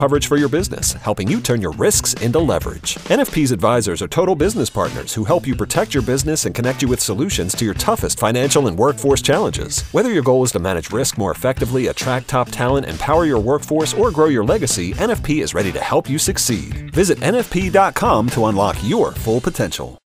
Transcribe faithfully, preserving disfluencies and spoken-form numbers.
coverage for your business, helping you turn your risks into leverage. N F P's advisors are total business partners who help you protect your business and connect you with solutions to your toughest financial and workforce challenges. Whether your goal is to manage risk more effectively, attract top talent, empower your workforce, or grow your legacy, N F P is ready to help you succeed. Visit N F P dot com to unlock your full potential.